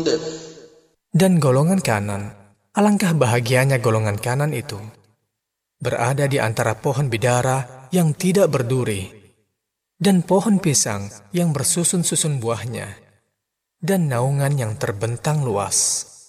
Dan golongan kanan, alangkah bahagianya golongan kanan itu, berada di antara pohon bidara yang tidak berduri, dan pohon pisang yang bersusun-susun buahnya, dan naungan yang terbentang luas.